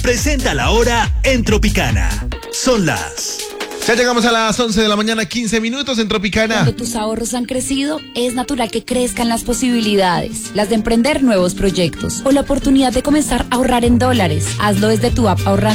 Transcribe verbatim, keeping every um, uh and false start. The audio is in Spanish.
presenta la hora en Tropicana. Son las... Ya llegamos a las once de la mañana, quince minutos en Tropicana. Cuando tus ahorros han crecido, es natural que crezcan las posibilidades, las de emprender nuevos proyectos o la oportunidad de comenzar a ahorrar en dólares. Hazlo desde tu app Ahorrando